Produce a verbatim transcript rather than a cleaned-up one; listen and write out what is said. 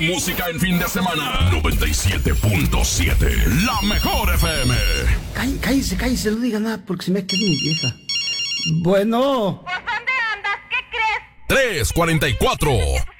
música en fin de semana. noventa y siete punto siete, la mejor F M. Cállese, cállese, cállese, no diga nada porque se me queda mi vieja. Bueno. ¿Por dónde andas? ¿Qué crees? tres cuarenta y cuatro.